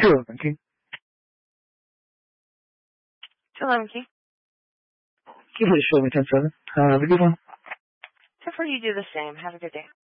211 Key. 211 Key. Key, please show me 10-7. Have a good one. 10-4, you do the same. Have a good day.